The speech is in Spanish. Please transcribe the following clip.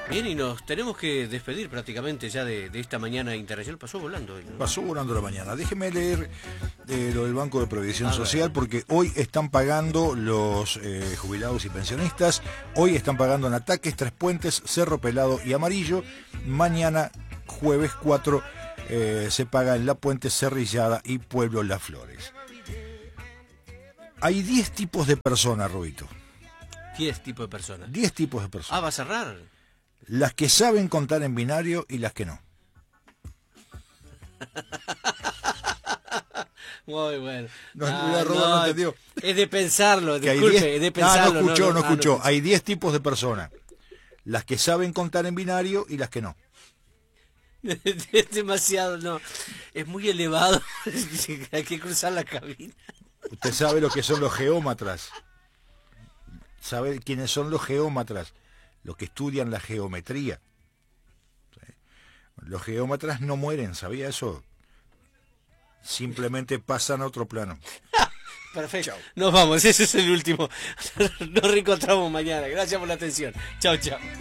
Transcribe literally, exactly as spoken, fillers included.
Bien, y nos tenemos que despedir prácticamente ya de, de esta mañana internacional. Pasó volando hoy, ¿no? Pasó volando la mañana. Déjeme leer eh, lo del Banco de Previsión A Social, ver. porque hoy están pagando los eh, jubilados y pensionistas. Hoy están pagando en Ataques, Tres Puentes, Cerro Pelado y Amarillo. Mañana, jueves cuatro, eh, se paga en La Puente, Cerrillada y Pueblo Las Flores. Hay diez tipos de personas, Rubito. diez tipos de personas. diez tipos de personas. Ah, va a cerrar. Las que saben contar en binario y las que no. Muy bueno. No, Ah, la Roba no entendió. Es de pensarlo, Que hay disculpe, diez es de pensarlo. Ah, no escuchó, no, no, escuchó. Ah, no Hay diez tipos de personas. Las que saben contar en binario y las que no. Es demasiado, no. Es muy elevado. Hay que cruzar la cabina. Usted sabe lo que son los geómatras. ¿Sabe quiénes son los geómatras? Los que estudian la geometría. ¿Sí? Los geómatras no mueren, ¿sabía eso? Simplemente pasan a otro plano. Perfecto. Chau. Nos vamos, ese es el último. Nos reencontramos mañana. Gracias por la atención. Chao, chao.